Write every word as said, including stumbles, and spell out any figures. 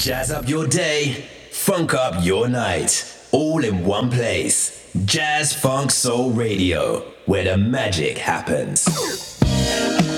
Jazz up your day, funk up your night, all in one place. Jazz Funk Soul Radio, where the magic happens.